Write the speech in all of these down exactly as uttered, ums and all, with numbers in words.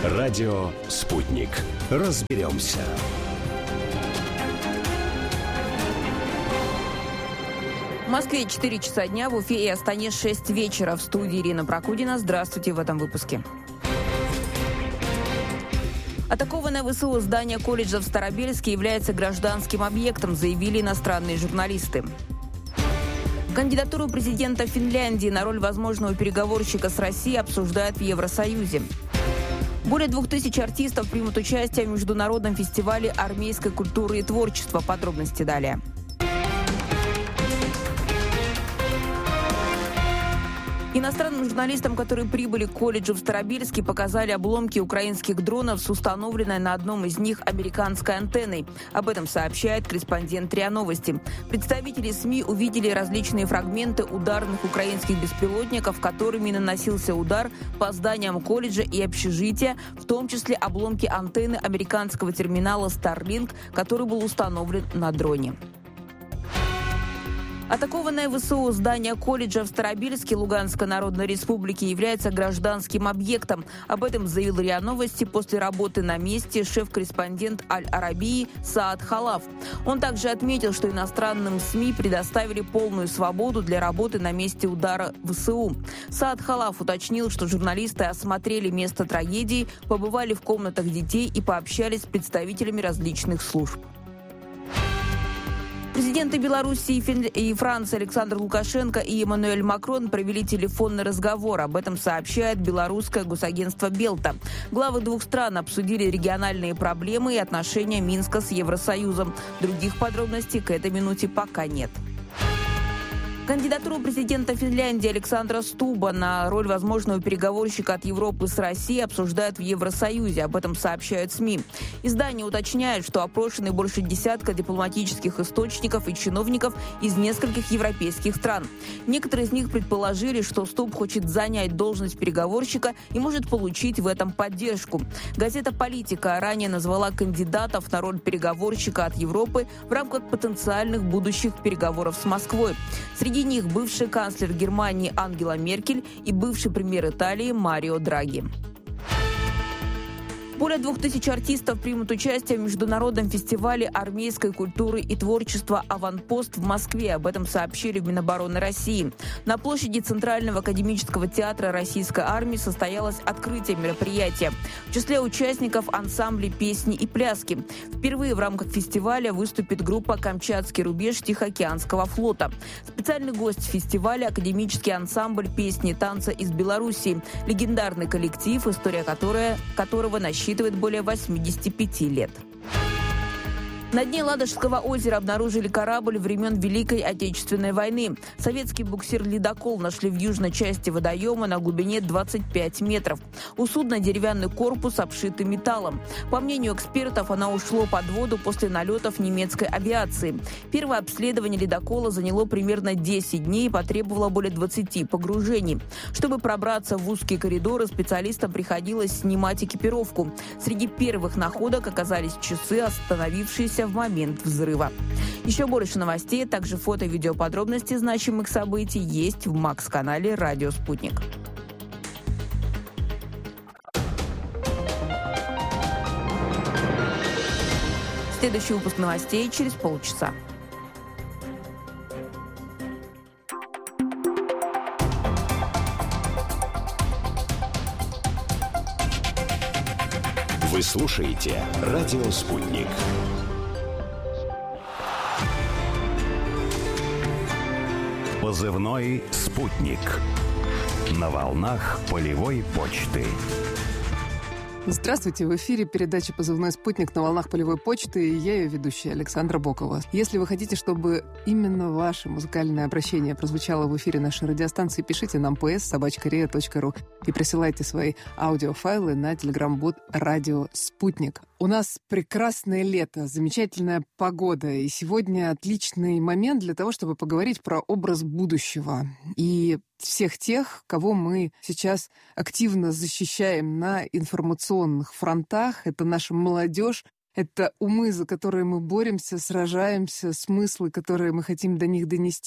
Радио «Спутник». Разберемся. В Москве четыре часа дня, в Уфе и Астане шесть вечера. В студии Ирина Прокудина. Здравствуйте в этом выпуске. Атакованное ВСУ здание колледжа в Старобельске является гражданским объектом, заявили иностранные журналисты. Кандидатуру президента Финляндии на роль возможного переговорщика с Россией обсуждают в Евросоюзе. Более двух тысяч артистов примут участие в международном фестивале армейской культуры и творчества. Подробности далее. Иностранным журналистам, которые прибыли к колледжу в Старобельске, показали обломки украинских дронов с установленной на одном из них американской антенной. Об этом сообщает корреспондент РИА Новости. Представители СМИ увидели различные фрагменты ударных украинских беспилотников, которыми наносился удар по зданиям колледжа и общежития, в том числе обломки антенны американского терминала Starlink, который был установлен на дроне. Атакованное ВСУ здание колледжа в Старобельске Луганской Народной Республики является гражданским объектом. Об этом заявил РИА Новости после работы на месте шеф-корреспондент Аль-Арабии Саад Халаф. Он также отметил, что иностранным СМИ предоставили полную свободу для работы на месте удара ВСУ. Саад Халаф уточнил, что журналисты осмотрели место трагедии, побывали в комнатах детей и пообщались с представителями различных служб. Президенты Беларуси и Франции Александр Лукашенко и Эммануэль Макрон провели телефонный разговор. Об этом сообщает белорусское госагентство «Белта». Главы двух стран обсудили региональные проблемы и отношения Минска с Евросоюзом. Других подробностей к этой минуте пока нет. Кандидатуру президента Финляндии Александра Стуба на роль возможного переговорщика от Европы с Россией обсуждают в Евросоюзе. Об этом сообщают СМИ. Издание уточняет, что опрошены больше десятка дипломатических источников и чиновников из нескольких европейских стран. Некоторые из них предположили, что Стуб хочет занять должность переговорщика и может получить в этом поддержку. Газета «Политика» ранее назвала кандидатов на роль переговорщика от Европы в рамках потенциальных будущих переговоров с Москвой. Среди Среди них бывший канцлер Германии Ангела Меркель и бывший премьер Италии Марио Драги. Более двух тысяч артистов примут участие в международном фестивале армейской культуры и творчества «Аванпост» в Москве. Об этом сообщили в Минобороны России. На площади Центрального академического театра Российской армии состоялось открытие мероприятия. В числе участников ансамбли песни и пляски. Впервые в рамках фестиваля выступит группа «Камчатский рубеж» Тихоокеанского флота. Специальный гость фестиваля – академический ансамбль песни и танца из Белоруссии. Легендарный коллектив, история которая, которого насчитывает насчитывает более восьмидесяти пяти лет. На дне Ладожского озера обнаружили корабль времен Великой Отечественной войны. Советский буксир-ледокол нашли в южной части водоема на глубине двадцать пять метров. У судна деревянный корпус, обшитый металлом. По мнению экспертов, оно ушло под воду после налетов немецкой авиации. Первое обследование ледокола заняло примерно десять дней и потребовало более двадцати погружений. Чтобы пробраться в узкие коридоры, специалистам приходилось снимать экипировку. Среди первых находок оказались часы, остановившиеся в момент взрыва. Еще больше новостей, а также фото и видеоподробности значимых событий есть в Макс-канале «Радио Спутник». Следующий выпуск новостей через полчаса. Вы слушаете «Радио Спутник». Позывной «Спутник». На волнах полевой почты. Здравствуйте, в эфире передача «Позывной спутник» на волнах полевой почты, и я ее ведущая Александра Бокова. Если вы хотите, чтобы именно ваше музыкальное обращение прозвучало в эфире нашей радиостанции, пишите нам пс собака риа точка ру и присылайте свои аудиофайлы на телеграм-бот «Радио Спутник». У нас прекрасное лето, замечательная погода, и сегодня отличный момент для того, чтобы поговорить про образ будущего и всех тех, кого мы сейчас активно защищаем на информационных фронтах. Это наша молодежь, это умы, за которые мы боремся, сражаемся, смыслы, которые мы хотим до них донести.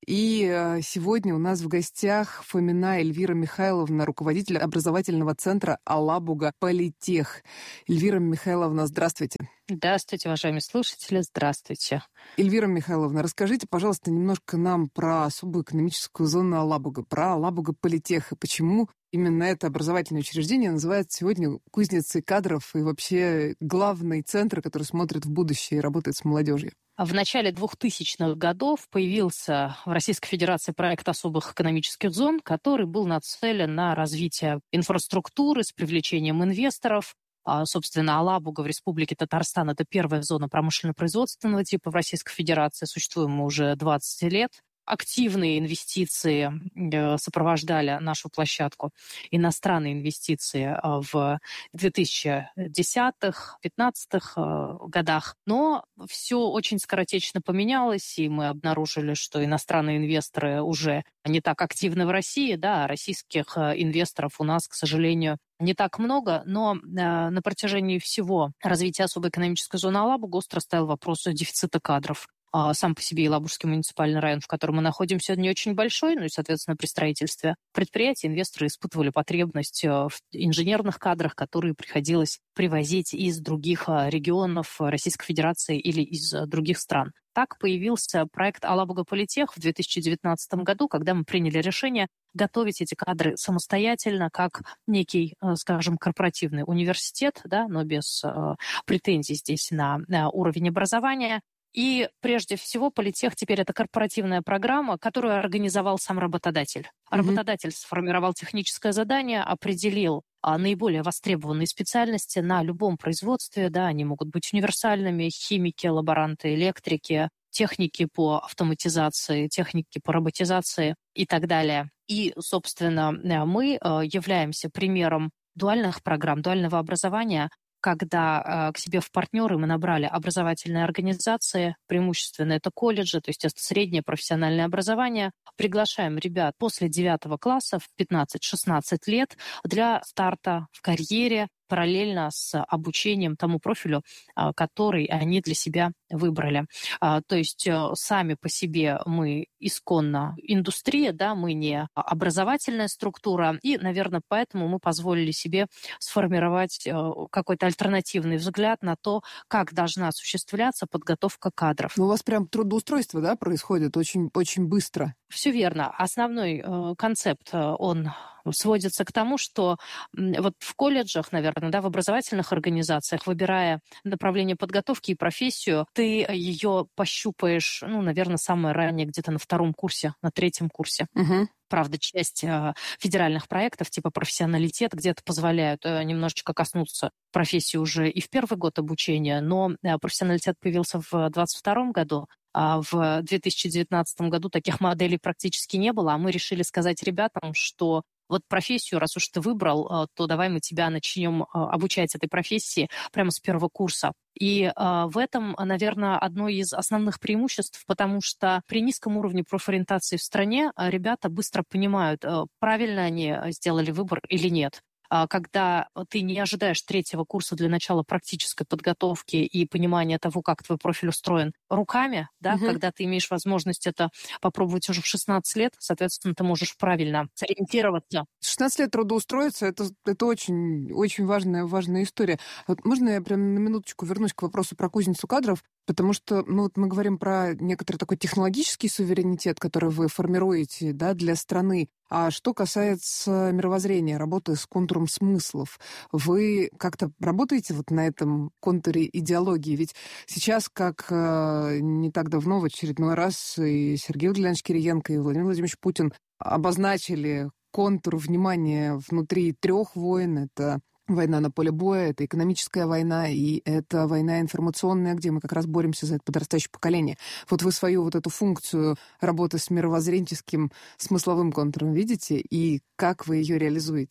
И сегодня у нас в гостях Фомина Эльвира Михайловна, руководитель образовательного центра «Алабуга Политех». Эльвира Михайловна, здравствуйте. Здравствуйте, уважаемые слушатели, здравствуйте. Эльвира Михайловна, расскажите, пожалуйста, немножко нам про особую экономическую зону Алабуга, про Алабуга Политех, и почему именно это образовательное учреждение называется сегодня кузницей кадров и вообще главный центр, который смотрит в будущее и работает с молодежью. В начале двухтысячных годов появился в Российской Федерации проект особых экономических зон, который был нацелен на развитие инфраструктуры с привлечением инвесторов. Собственно, Алабуга в Республике Татарстан – это первая зона промышленно-производственного типа в Российской Федерации. Существуем мы уже двадцать лет. Активные инвестиции сопровождали нашу площадку, иностранные инвестиции в две тысячи десятых — две тысячи пятнадцатых годах. Но все очень скоротечно поменялось, и мы обнаружили, что иностранные инвесторы уже не так активны в России, да, а российских инвесторов у нас, к сожалению, не так много, но на протяжении всего развития особой экономической зоны Алабуга остро стоял вопрос дефицита кадров. Сам по себе Елабужский муниципальный район, в котором мы находимся, не очень большой, ну и, соответственно, при строительстве предприятий инвесторы испытывали потребность в инженерных кадрах, которые приходилось привозить из других регионов Российской Федерации или из других стран. Так появился проект «Алабуга Политех» в две тысячи девятнадцатом году, когда мы приняли решение готовить эти кадры самостоятельно, как некий, скажем, корпоративный университет, да, но без э, претензий здесь на, на уровень образования. И прежде всего Политех теперь это корпоративная программа, которую организовал сам работодатель. Mm-hmm. Работодатель сформировал техническое задание, определил а, наиболее востребованные специальности на любом производстве. Да, они могут быть универсальными: химики, лаборанты, электрики, техники по автоматизации, техники по роботизации и так далее. И, собственно, мы являемся примером дуальных программ, дуального образования, когда э, к себе в партнеры мы набрали образовательные организации, преимущественно это колледжи, то есть это среднее профессиональное образование. Приглашаем ребят после девятого класса в пятнадцать-шестнадцать лет для старта в карьере, параллельно с обучением тому профилю, который они для себя выбрали. То есть сами по себе мы исконно индустрия, да, мы не образовательная структура, и, наверное, поэтому мы позволили себе сформировать какой-то альтернативный взгляд на то, как должна осуществляться подготовка кадров. Но у вас прям трудоустройство, да, происходит очень, очень быстро. Все верно. Основной э, концепт, он сводится к тому, что вот в колледжах, наверное, да, в образовательных организациях, выбирая направление подготовки и профессию, ты ее пощупаешь, ну, наверное, самое раннее где-то на втором курсе, на третьем курсе. Угу. Правда, часть э, федеральных проектов типа профессионалитет где-то позволяют э, немножечко коснуться профессии уже и в первый год обучения, но э, профессионалитет появился в двадцать втором году, а в две тысячи девятнадцатом году таких моделей практически не было, а мы решили сказать ребятам, что вот профессию, раз уж ты выбрал, то давай мы тебя начнем обучать этой профессии прямо с первого курса. И э, в этом, наверное, одно из основных преимуществ, потому что при низком уровне профориентации в стране ребята быстро понимают, э, правильно они сделали выбор или нет. Когда ты не ожидаешь третьего курса для начала практической подготовки и понимания того, как твой профиль устроен руками, да, угу. Когда ты имеешь возможность это попробовать уже в шестнадцать лет, соответственно, ты можешь правильно сориентироваться. шестнадцать лет трудоустроиться, это, это очень, очень важная, важная история. Вот можно я прям на минуточку вернусь к вопросу про кузницу кадров? Потому что, ну, вот мы говорим про некоторый такой технологический суверенитет, который вы формируете, да, для страны. А что касается мировоззрения, работы с контуром смыслов, вы как-то работаете вот на этом контуре идеологии? Ведь сейчас, как э, не так давно, в очередной раз и Сергей Владимирович Кириенко, и Владимир Владимирович Путин обозначили контур внимания внутри трех войн. Это война на поле боя, это экономическая война, и это война информационная, где мы как раз боремся за это подрастающее поколение. Вот вы свою вот эту функцию работы с мировоззренческим смысловым контуром видите, и как вы ее реализуете?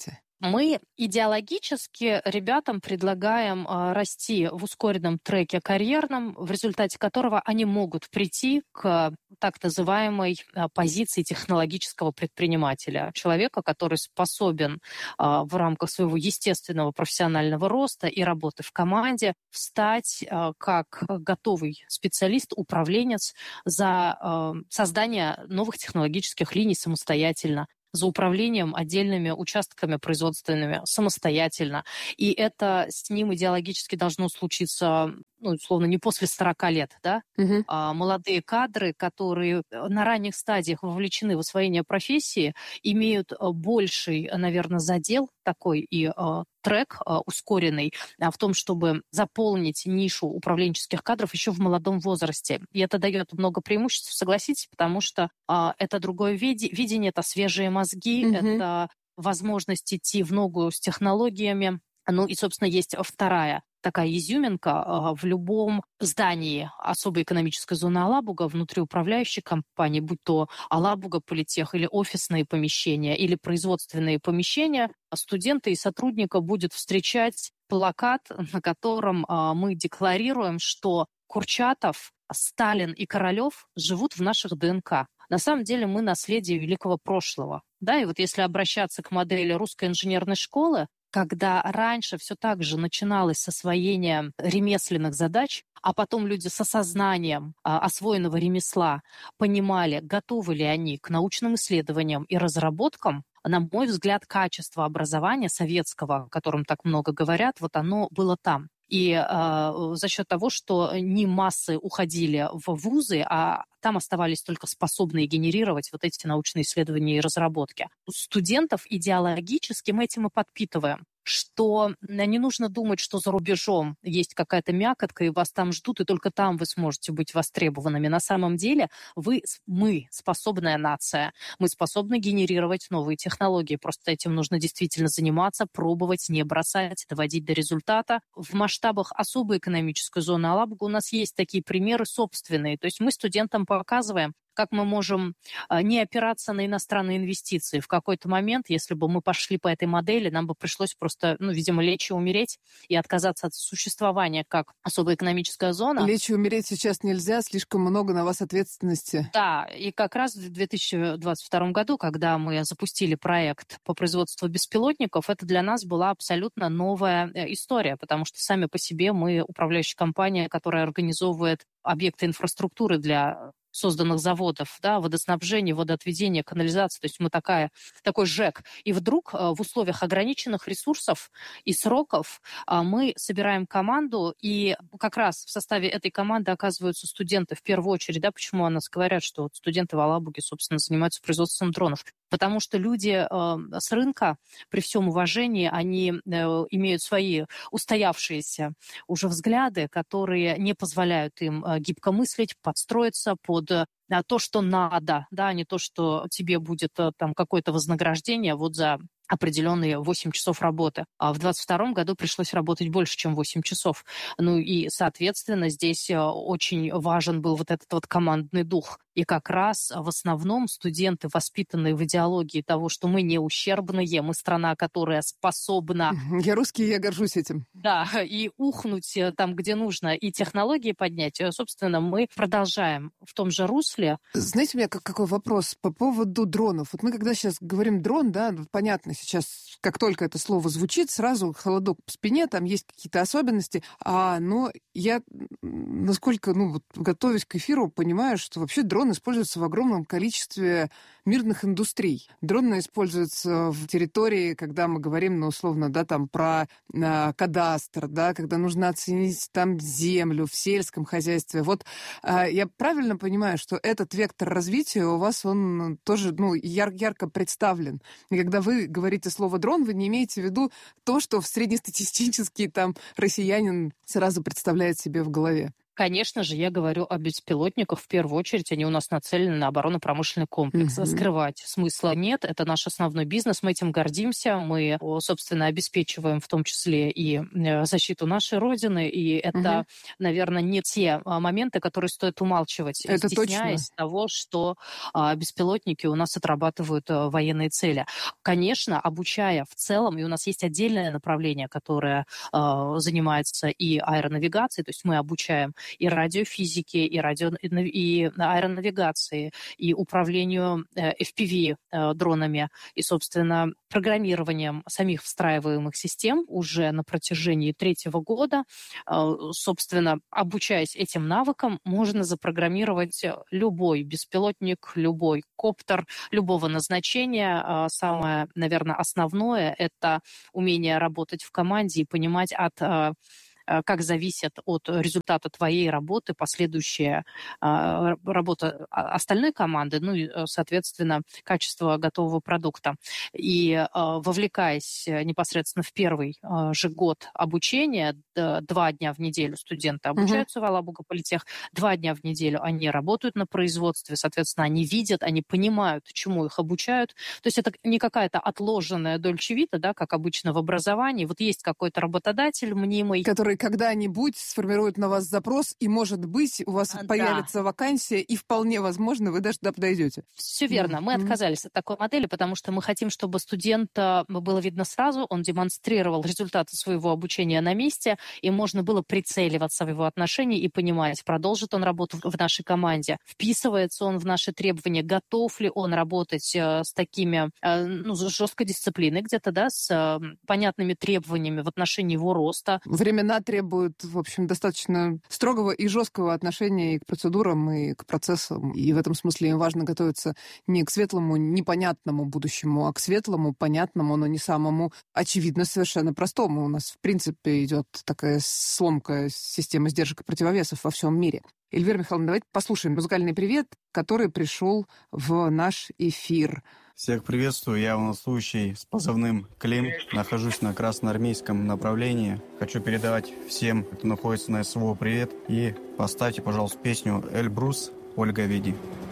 Мы идеологически ребятам предлагаем э, расти в ускоренном треке карьерном, в результате которого они могут прийти к так называемой э, позиции технологического предпринимателя. Человека, который способен э, в рамках своего естественного профессионального роста и работы в команде встать э, как готовый специалист, управленец за э, создание новых технологических линий самостоятельно, за управлением отдельными участками производственными самостоятельно. И это с ним идеологически должно случиться, ну, условно, не после сорока лет, да? Угу. А молодые кадры, которые на ранних стадиях вовлечены в освоение профессии, имеют больший, наверное, задел такой и э, трек э, ускоренный э, в том, чтобы заполнить нишу управленческих кадров еще в молодом возрасте. И это дает много преимуществ, согласитесь, потому что э, это другое види- видение, это свежие мозги, Угу. это возможность идти в ногу с технологиями. Ну и, собственно, есть вторая такая изюминка в любом здании особой экономической зоны Алабуга, внутри управляющей компании, будь то Алабуга, Политех или офисные помещения, или производственные помещения, студента и сотрудника будет встречать плакат, на котором мы декларируем, что Курчатов, Сталин и Королёв живут в наших ДНК. На самом деле мы наследие великого прошлого. Да, и вот если обращаться к модели русской инженерной школы, когда раньше все так же начиналось с освоения ремесленных задач, а потом люди с осознанием а, освоенного ремесла понимали, готовы ли они к научным исследованиям и разработкам, на мой взгляд, качество образования советского, о котором так много говорят, вот оно было там. И э, за счет того, что не массы уходили в вузы, а там оставались только способные генерировать вот эти научные исследования и разработки. Студентов идеологически мы этим и подпитываем, что не нужно думать, что за рубежом есть какая-то мякотка, и вас там ждут, и только там вы сможете быть востребованными. На самом деле вы, мы способная нация, мы способны генерировать новые технологии. Просто этим нужно действительно заниматься, пробовать, не бросать, доводить до результата. В масштабах особой экономической зоны Алабуга у нас есть такие примеры собственные. То есть мы студентам показываем, как мы можем не опираться на иностранные инвестиции. В какой-то момент, если бы мы пошли по этой модели, нам бы пришлось просто, ну, видимо, лечь и умереть и отказаться от существования как особая экономическая зона. Лечь и умереть сейчас нельзя, слишком много на вас ответственности. Да, и как раз в две тысячи двадцать втором году, когда мы запустили проект по производству беспилотников, это для нас была абсолютно новая история, потому что сами по себе мы управляющая компания, которая организовывает объекты инфраструктуры для созданных заводов, да, водоснабжение, водоотведение, канализация. То есть мы такая, такой ЖЭК. И вдруг в условиях ограниченных ресурсов и сроков мы собираем команду, и как раз в составе этой команды оказываются студенты в первую очередь. Да, почему о нас говорят, что вот студенты в Алабуге, собственно, занимаются производством дронов? Потому что люди э, с рынка, при всем уважении, они э, имеют свои устоявшиеся уже взгляды, которые не позволяют им э, гибко мыслить, подстроиться под э, то, что надо, да, а не то, что тебе будет э, там какое-то вознаграждение вот за определенные восемь часов работы. А в двадцать втором году пришлось работать больше, чем восемь часов. Ну и, соответственно, здесь очень важен был вот этот вот командный дух. И как раз в основном студенты, воспитанные в идеологии того, что мы не ущербные, мы страна, которая способна... Я русский, я горжусь этим. Да, и ухнуть там, где нужно, и технологии поднять. Собственно, мы продолжаем в том же русле. Знаете, у меня какой вопрос по поводу дронов. Вот мы когда сейчас говорим дрон, да, понятно, сейчас, как только это слово звучит, сразу холодок по спине, там есть какие-то особенности. А, но я, насколько, ну, вот, готовясь к эфиру, понимаю, что вообще дрон используется в огромном количестве мирных индустрий. Дроны используются в территории, когда мы говорим, ну, условно, да, там, про э, кадастр, да, когда нужно оценить там землю в сельском хозяйстве. Вот э, я правильно понимаю, что этот вектор развития у вас, он тоже, ну, яр- ярко представлен. И когда вы говорите слово «дрон», вы не имеете в виду то, что в среднестатистический там россиянин сразу представляет себе в голове. Конечно же, я говорю о беспилотниках. В первую очередь они у нас нацелены на оборонно-промышленный комплекс. Mm-hmm. Скрывать смысла нет. Это наш основной бизнес. Мы этим гордимся. Мы, собственно, обеспечиваем в том числе и защиту нашей Родины. И это, mm-hmm. наверное, не те моменты, которые стоит умалчивать, это стесняясь точно. Того, что беспилотники у нас отрабатывают военные цели. Конечно, обучая в целом, и у нас есть отдельное направление, которое занимается и аэронавигацией, то есть мы обучаем и радиофизике, и, радио, и аэронавигации, и управлению эф пи ви дронами, и, собственно, программированием самих встраиваемых систем уже на протяжении третьего года. Собственно, обучаясь этим навыкам, можно запрограммировать любой беспилотник, любой коптер, любого назначения. Самое, наверное, основное – это умение работать в команде и понимать от как зависит от результата твоей работы последующая э, работа остальной команды, ну и, соответственно, качество готового продукта. И э, вовлекаясь непосредственно в первый э, же год обучения, д- два дня в неделю студенты обучаются uh-huh. в Алабуга-Политех, два дня в неделю они работают на производстве, соответственно, они видят, они понимают, чему их обучают. То есть это не какая-то отложенная дольче вита, да, как обычно в образовании. Вот есть какой-то работодатель мнимый, который когда-нибудь сформирует на вас запрос, и, может быть, у вас да. появится вакансия, и вполне возможно, вы даже туда подойдете. Все верно. Мы mm-hmm. отказались от такой модели, потому что мы хотим, чтобы студента было видно сразу, он демонстрировал результаты своего обучения на месте, и можно было прицеливаться в его отношении и понимать, продолжит он работу в нашей команде, вписывается он в наши требования, готов ли он работать с такими, ну, жесткой дисциплиной где-то, да, с понятными требованиями в отношении его роста. Времена требуют, в общем, достаточно строгого и жесткого отношения и к процедурам, и к процессам. И в этом смысле им важно готовиться не к светлому, непонятному будущему, а к светлому, понятному, но не самому очевидно совершенно простому. У нас, в принципе, идет такая сломка системы сдержек и противовесов во всем мире. Эльвира Михайловна, давайте послушаем музыкальный привет, который пришел в наш эфир. Всех приветствую, я военнослужащий с позывным Клим, нахожусь на красноармейском направлении. Хочу передавать всем, кто находится на СВО, привет, и поставьте, пожалуйста, песню «Эльбрус» Ольга Веди.